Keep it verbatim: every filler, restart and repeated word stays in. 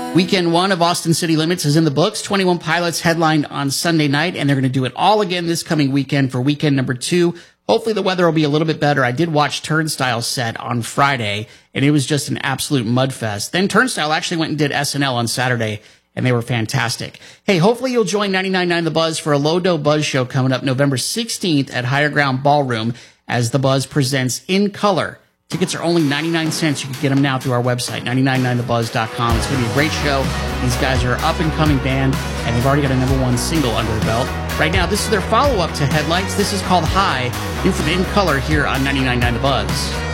Weekend one of Austin City Limits is in the books. twenty-one Pilots headlined on Sunday night, and they're going to do it all again this coming weekend for weekend number two. Hopefully the weather will be a little bit better. I did watch Turnstile set on Friday, and it was just an absolute mudfest. Then Turnstile actually went and did S N L on Saturday, and they were fantastic. Hey, hopefully you'll join ninety-nine point nine The Buzz for a Low-Dough Buzz show coming up November sixteenth at Higher Ground Ballroom as The Buzz presents In Color. Tickets are only ninety-nine cents. You can get them now through our website, nine nine nine the buzz dot com. It's going to be a great show. These guys are an up-and-coming band, and they've already got a number one single under their belt. Right now, this is their follow-up to Headlights. This is called High, new from In Color here on ninety-nine point nine The Buzz.